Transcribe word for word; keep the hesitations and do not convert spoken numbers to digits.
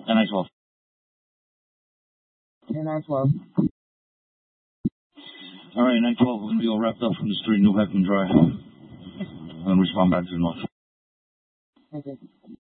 ten nine twelve. ten nine twelve. Alright, nine twelve, we're going to be all wrapped up from the street, New Heckman Drive. And respond back to the north. Okay.